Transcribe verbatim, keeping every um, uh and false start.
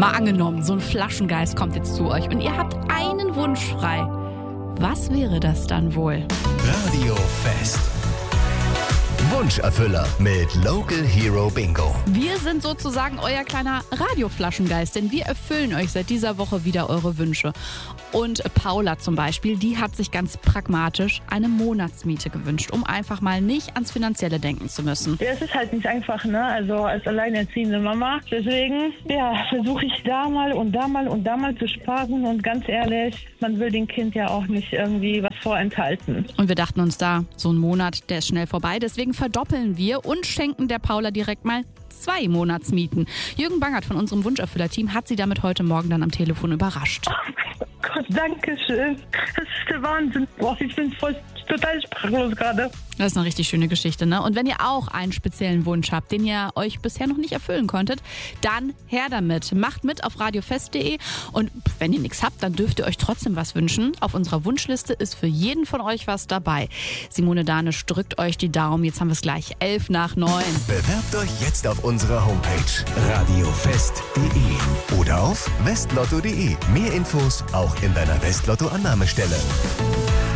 Mal angenommen, so ein Flaschengeist kommt jetzt zu euch und ihr habt einen Wunsch frei. Was wäre das dann wohl? Radio Fest. Wunscherfüller mit Local Hero Bingo. Wir sind sozusagen euer kleiner Radioflaschengeist, denn wir erfüllen euch seit dieser Woche wieder eure Wünsche. Und Paula zum Beispiel, die hat sich ganz pragmatisch eine Monatsmiete gewünscht, um einfach mal nicht ans Finanzielle denken zu müssen. Ja, es ist halt nicht einfach, ne? Also als alleinerziehende Mama. Deswegen, ja, versuche ich da mal und da mal und da mal zu sparen. Und ganz ehrlich, man will dem Kind ja auch nicht irgendwie was vorenthalten. Und wir dachten uns da, so ein Monat, der ist schnell vorbei. Deswegen verdoppeln wir und schenken der Paula direkt mal zwei Monatsmieten. Jürgen Bangert von unserem Wunscherfüller-Team hat sie damit heute Morgen dann am Telefon überrascht. Oh Gott, danke schön. Das ist der Wahnsinn. Boah, ich bin voll total sprachlos gerade. Das ist eine richtig schöne Geschichte, ne? Und wenn ihr auch einen speziellen Wunsch habt, den ihr euch bisher noch nicht erfüllen konntet, dann her damit. Macht mit auf radiofest punkt de und wenn ihr nichts habt, dann dürft ihr euch trotzdem was wünschen. Auf unserer Wunschliste ist für jeden von euch was dabei. Simone Danisch drückt euch die Daumen. Jetzt haben wir es gleich elf nach neun. Bewerbt euch jetzt auf unserer Homepage radiofest punkt de oder auf westlotto punkt de. Mehr Infos auch in deiner Westlotto-Annahmestelle.